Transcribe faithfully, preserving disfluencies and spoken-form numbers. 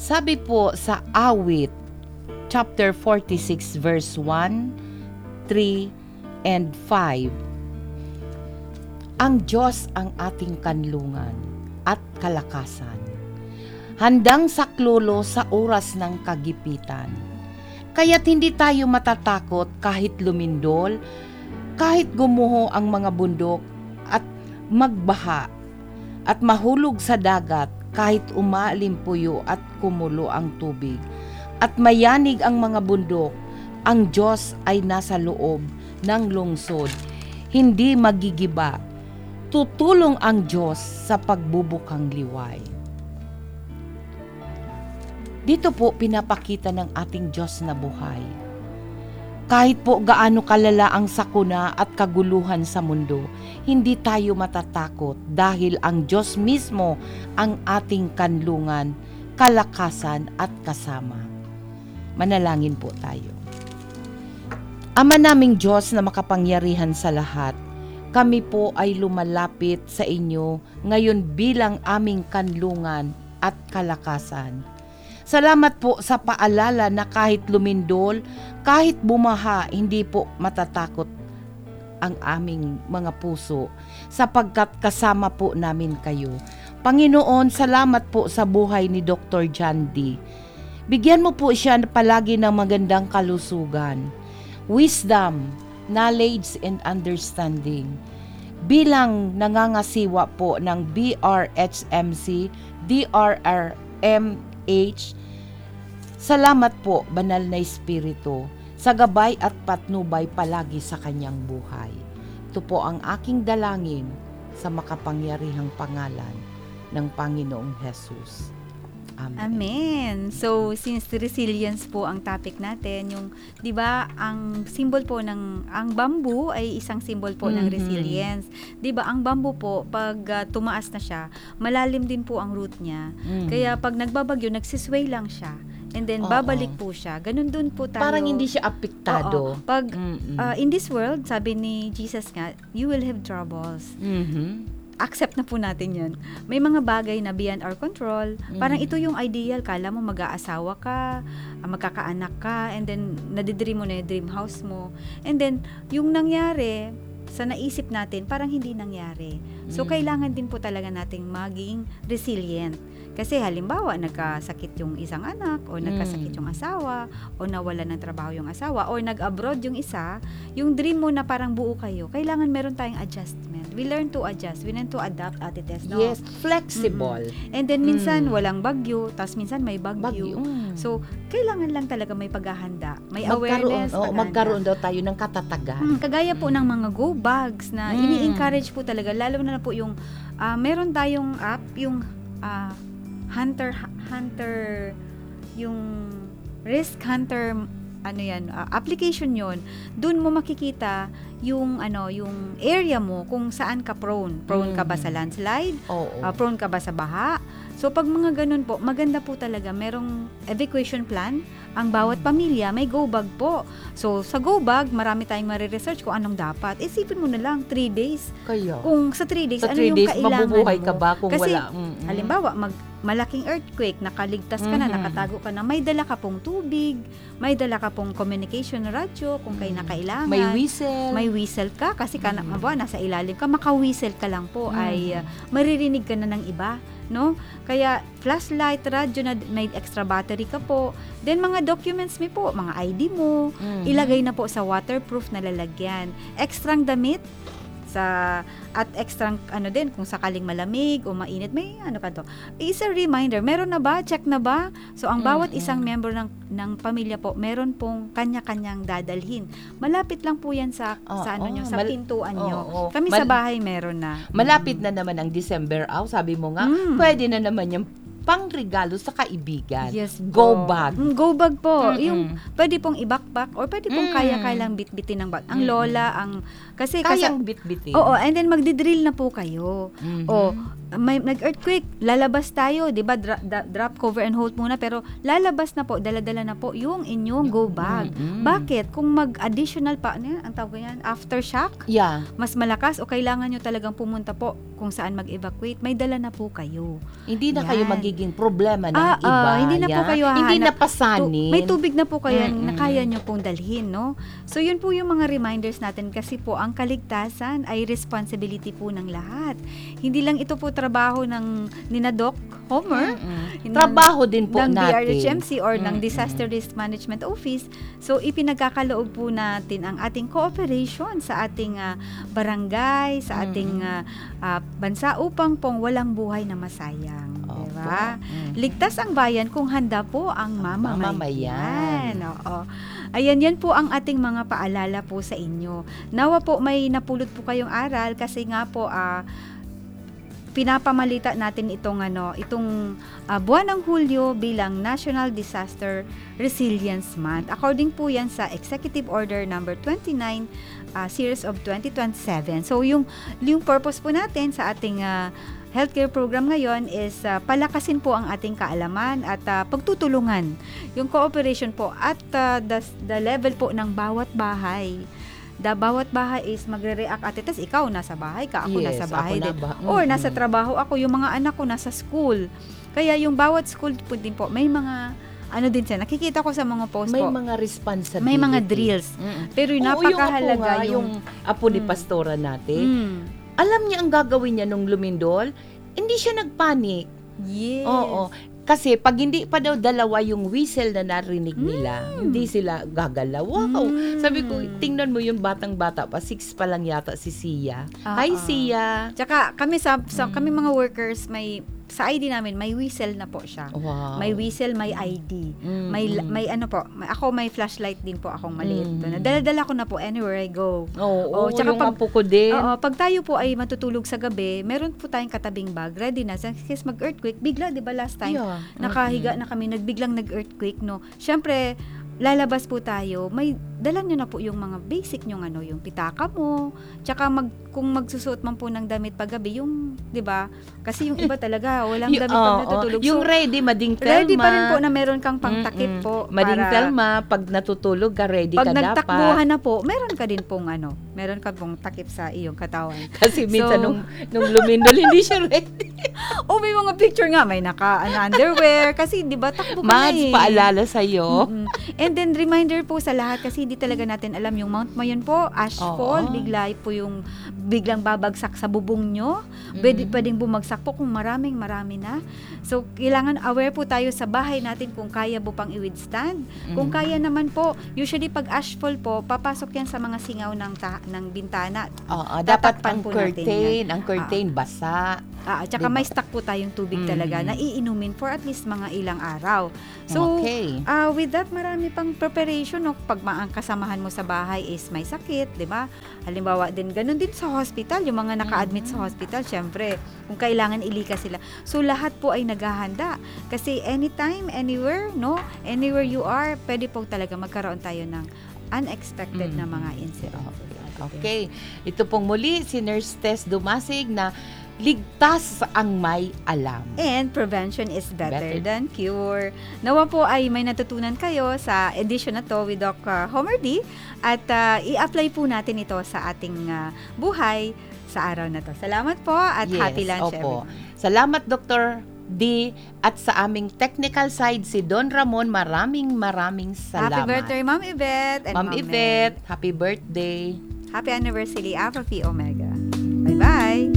Sabi po sa Awit, chapter forty-six, verse one, three, and five, ang Diyos ang ating kanlungan at kalakasan, handang saklolo sa oras ng kagipitan. Kaya't hindi tayo matatakot kahit lumindol, kahit gumuho ang mga bundok at magbaha, at mahulog sa dagat kahit umalimpuyo at kumulo ang tubig, at mayanig ang mga bundok. Ang Diyos ay nasa loob ng lungsod, hindi magigiba. Tutulong ang Diyos sa pagbubukang liway. Dito po pinapakita ng ating Diyos na buhay. Kahit po gaano kalala ang sakuna at kaguluhan sa mundo, hindi tayo matatakot dahil ang Diyos mismo ang ating kanlungan, kalakasan at kasama. Manalangin po tayo. Ama naming Diyos na makapangyarihan sa lahat, kami po ay lumalapit sa inyo ngayon bilang aming kanlungan at kalakasan. Salamat po sa paalala na kahit lumindol, kahit bumaha, hindi po matatakot ang aming mga puso sapagkat kasama po namin kayo. Panginoon, salamat po sa buhay ni Doctor John D. Bigyan mo po siya palagi ng magandang kalusugan, wisdom, knowledge, and understanding. Bilang nangangasiwa po ng B R H M C, D R R M H, salamat po, Banal na Espiritu, sa gabay at patnubay palagi sa kanyang buhay. Ito po ang aking dalangin sa makapangyarihang pangalan ng Panginoong Jesus. Amen. Amen. So, since resilience po ang topic natin, yung, di ba, ang symbol po ng, ang bamboo ay isang symbol po mm-hmm. ng resilience. Di ba, ang bamboo po, pag uh, tumaas na siya, malalim din po ang root niya. Mm. Kaya pag nagbabagyo, nagsisway lang siya. And then, Oo. babalik po siya. Ganun dun po tayo. Parang hindi siya apektado. Oo. Pag, uh, in this world, sabi ni Jesus nga, you will have troubles. Mm-hmm. Accept na po natin yan. May mga bagay na beyond our control. Mm. Parang ito yung ideal. Kala mo mag-aasawa ka, magkakaanak ka, and then nadidream mo na yung dream house mo. And then, yung nangyari, sa naisip natin, parang hindi nangyari. So, mm. kailangan din po talaga nating maging resilient. Kasi halimbawa, nagkasakit yung isang anak, o nagkasakit yung asawa, o nawala ng trabaho yung asawa, o nag-abroad yung isa, yung dream mo na parang buo kayo, kailangan meron tayong adjustment. We learn to adjust. We learn to adapt, Ate Tess, no? Yes, flexible. Mm-hmm. And then, minsan, mm. walang bagyo, tas minsan may bagyo. bagyo. Mm. So, kailangan lang talaga may paghahanda. May magkaroon, awareness. Oh, magkaroon daw tayo ng katatagan. Hmm, kagaya po mm. ng mga go bags na mm. ini-encourage po talaga, lalo na po yung, uh, meron tayong app, yung, uh, Hunter, Hunter, yung Risk Hunter, ano yan, uh, application yon. Doon mo makikita yung, ano, yung area mo, kung saan ka prone. Prone mm. ka ba sa landslide? Oo. Uh, prone ka ba sa baha? So, pag mga ganun po, maganda po talaga, merong evacuation plan. Ang bawat pamilya, may go bag po. So, sa go bag, marami tayong mariresearch kung anong dapat. Isipin mo na lang, three days. Kaya. Kung sa three days, sa ano three yung days, kailangan mabubuhay mo? ka ba kung Kasi, wala? Mm-hmm. halimbawa, mag, malaking earthquake, nakaligtas ka na, mm-hmm. nakatago ka na, may dala ka pong tubig, may dala ka pong communication radio kung kayo na kailangan. May whistle. May whistle ka, kasi ka, mm-hmm. mabuha, nasa ilalim ka, maka-whistle ka lang po, mm-hmm. ay uh, maririnig ka na ng iba. No? Kaya flashlight, radyo na may extra battery ka po. Then mga documents mo po, mga I D mo, mm-hmm. ilagay na po sa waterproof na lalagyan. Extrang damit sa at extrang ano din kung sakaling malamig o mainit, may ano ka to. Is a reminder, meron na ba? Check na ba? So ang bawat mm-hmm. isang member ng ng pamilya po, meron pong kanya-kanyang dadalhin. Malapit lang po 'yan sa oh, sa ano oh, nyo, sa mal- pintuan nyo. Oh, oh. Kami mal- sa bahay meron na. Malapit na naman ang December. Aw, sabi mo nga, mm. pwede na naman yung pangregalo sa kaibigan. Yes, go bag. Mm, go bag po. Mm-mm. Yung pwede pong i-backpack or pwede pong mm. kaya-kaya lang bit-bitin ng bag. Ang Mm-mm. lola, ang kasi kayang kasi, bit-bitin. Oo, and then magdi-drill na po kayo. Mm-hmm. O may nag-earthquake, lalabas tayo, 'di ba? Dra- da- drop, cover and hold muna, pero lalabas na po, dala-dala na po yung inyong go bag. Mm-hmm. Bakit? Kung mag-additional pa, ano yan, ang tawag yan, aftershock? Yeah. Mas malakas o kailangan nyo talagang pumunta po kung saan mag-evacuate, may dala na po kayo. Hindi na Yan. kayo magiging problema ng Ah, iba. ah, hindi na po yan. kayo Hindi hahanap. na pasanin. Tu- may tubig na po kayo na Mm-mm. kaya nyo pong dalhin, no? So, yun po yung mga reminders natin kasi po, ang kaligtasan ay responsibility po ng lahat. Hindi lang ito po trabaho ng nina Doc Homer, Mm-mm. ng- Trabaho din po ng D R natin. H M C or ng Mm-mm. Disaster Risk Management Office. So, ipinagkakaloob po natin ang ating cooperation sa ating ah, barangay, sa ating ah, ah, bansa upang pong walang buhay na masayang. Opo. Diba? Mm. Ligtas ang bayan kung handa po ang mamamayan. Mamamayan. Oo. Ayan, yan po ang ating mga paalala po sa inyo. Nawa po may napulot po kayong aral kasi nga po ah, pinapamalita natin itong ano, itong ah, buwan ng Hulyo bilang National Disaster Resilience Month. According po yan sa Executive Order number twenty-nine ah, series of twenty twenty-seven. So yung yung purpose po natin sa ating ah, healthcare program ngayon is ah, palakasin po ang ating kaalaman at ah, pagtutulungan yung cooperation po at ah, the, the level po ng bawat bahay. Da bawat bahay is magre-react ate, tas ikaw nasa bahay ka, ako Yes, nasa bahay ako na din. ba- Or Mm-mm. nasa trabaho ako, yung mga anak ko nasa school. Kaya yung bawat school po din po, may mga, ano din siya, nakikita ko sa mga post May po, mga responsibility. may mga drills. Mm-mm. Pero yung Oo, napakahalaga yung apo, nga, yung, yung apo ni Mm. pastora natin. Mm. Alam niya ang gagawin niya nung lumindol. Hindi siya nagpanik. Yes. Oo. Kasi pag hindi pa daw dalawa yung whistle na narinig nila, hindi sila gagalaw. Wow! Mm. Sabi ko, tingnan mo yung batang-bata pa, six pa lang yata si Sia. Ah, Hi, ah. Sia! Tsaka kami sa, sa Mm. kami mga workers, may sa I D namin may whistle na po siya. Wow. May whistle, may I D. Mm, May mm. may ano po, may, ako may flashlight din po akong maliit Mm. doon. Dala-dala ko na po anywhere I go. Oo, Oh, tsaka yung pag- apo ko din. Oo, pag tayo po ay matutulog sa gabi, meron po tayong katabing bag, ready na. Sa case mag-earthquake, bigla, di ba last time, Yeah. nakahiga Mm-mm. na kami, nagbiglang nag-earthquake, no? Siyempre, lalabas po tayo, may dala nyo na po yung mga basic nyong ano, yung pitaka mo, tsaka mag, kung magsusuot man po ng damit paggabi, yung, di ba? Kasi yung iba talaga, walang Yung- damit pag oo, natutulog. Yung So, ready, mading Telma. ready pa rin po na meron kang pangtakip Mm-mm. po. Mading para- Telma, pag natutulog ka, ready Pag ka dapat. nagtakbuhan na po, meron ka din pong ano, meron ka pong takip sa iyong katawan. Kasi minsan So- nung, nung lumindol, hindi siya ready. O may mga picture nga, may naka ano, underwear, kasi di ba takbo ka na Mads, eh. paalala sa'yo. Mm-mm. And then reminder po sa lahat kasi hindi talaga natin alam yung Mount Mayon po, ashfall, Oo. bigla po yung biglang babagsak sa bubong nyo. Pwede, Mhm. pwedeng bumagsak po kung maraming marami na. So, kailangan aware po tayo sa bahay natin kung kaya po pang i-withstand. Kung Mhm. kaya naman po, usually pag ashfall po, papasok yan sa mga singaw ng, ta- ng bintana. Oo, dapat Tatakpan ang po natin curtain, ang curtain basa. Ah, at saka Diba? may stock po tayong tubig Mhm. talaga na iinumin for at least mga ilang araw. So, Okay. Ah, with that, marami pang preparation, no? Pag ma- ang kasamahan mo sa bahay is may sakit, di ba? Halimbawa din, ganun din sa hospital, yung mga naka-admit sa hospital, syempre, kung kailangan ilikas sila. So, lahat po ay naghahanda. Kasi anytime, anywhere, no? Anywhere you are, pwede po talaga magkaroon tayo ng unexpected na Mhm. mga incident. Okay. Ito pong muli, si Nurse Tess Dumasig na ligtas ang may alam. And prevention is better, Better. than cure. Nawa po ay may natutunan kayo sa edition na to with Doc uh, Homer D. At uh, i-apply po natin ito sa ating uh, buhay sa araw na to. Salamat po at Yes, happy lunch opo. everyone. Salamat, Doctor D. At sa aming technical side, si Don Ramon, maraming maraming salamat. Happy birthday, Ma'am Yvette. And Ma'am Ma'am Yvette, happy birthday. Mel. Happy anniversary, Alpha Phi Omega. Bye-bye.